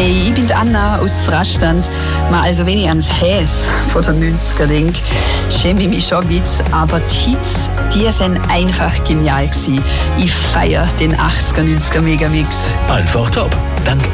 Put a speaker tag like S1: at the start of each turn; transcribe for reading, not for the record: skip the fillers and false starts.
S1: Hey, ich bin die Anna aus Frastanz. Also wenn ich ans Häs von den 90er denke, schäme ich mich schon ein bisschen. Aber die Hits, die sind einfach genial gewesen. Ich feiere den 80er, 90er Megamix.
S2: Einfach top. Dank